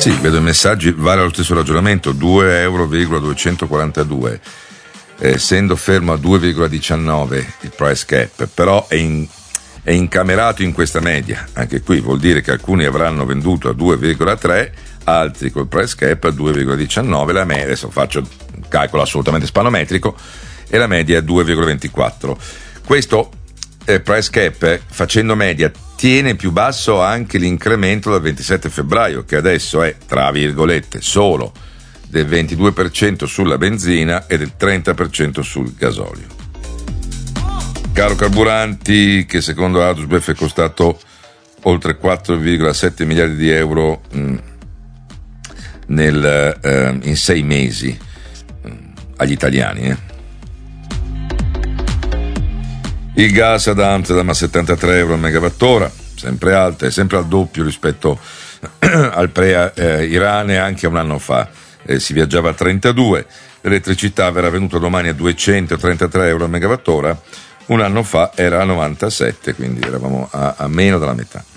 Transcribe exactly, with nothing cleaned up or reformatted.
Sì, vedo i messaggi, vale lo stesso ragionamento, due euro duecentoquarantadue, eh, essendo fermo a due virgola diciannove il price cap, però è, in, è incamerato in questa media. Anche qui vuol dire che alcuni avranno venduto a due virgola tre, altri col price cap a due virgola diciannove, la media, adesso faccio un calcolo assolutamente spanometrico, e la media è due virgola ventiquattro. Questo eh, price cap, eh, facendo media, tiene più basso anche l'incremento dal ventisette febbraio, che adesso è, tra virgolette, solo del ventidue per cento sulla benzina e del trenta per cento sul gasolio. Caro carburanti, che secondo Adusbef è costato oltre quattro virgola sette miliardi di euro mh, nel, eh, in sei mesi mh, agli italiani. Eh. Il gas ad Amsterdam a settantatré euro al megawattora, sempre alta, è sempre al doppio rispetto al pre-Iran e anche a un anno fa. Eh, si viaggiava a trentadue. L'elettricità verrà venuta domani a duecentotrentatré euro al megawattora, un anno fa era a novantasette, quindi eravamo a, a meno della metà.